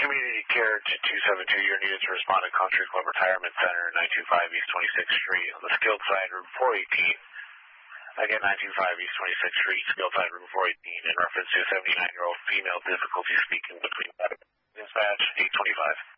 community care to 272. You're needed to respond to Country Club Retirement Center, 925 East 26th Street on the skilled side, room 418. Again, 925 East 26th Street, skilled side, room 418, in reference to a 79-year-old female difficulty speaking between dispatch 825.